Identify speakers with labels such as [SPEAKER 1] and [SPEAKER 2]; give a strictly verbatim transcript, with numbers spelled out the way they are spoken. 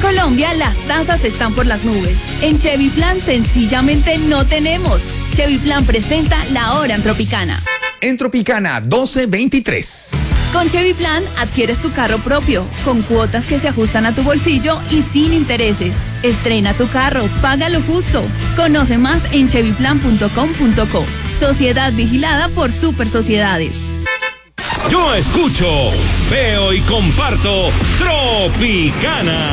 [SPEAKER 1] Colombia las tasas están por las nubes. En Chevy Plan sencillamente no tenemos. Chevy Plan presenta la hora en Tropicana.
[SPEAKER 2] En Tropicana doce veintitrés.
[SPEAKER 1] Con Chevy Plan adquieres tu carro propio, con cuotas que se ajustan a tu bolsillo y sin intereses. Estrena tu carro, paga lo justo. Conoce más en chevy plan punto com punto co. Sociedad vigilada por Super Sociedades.
[SPEAKER 3] Yo escucho, veo y comparto Tropicana.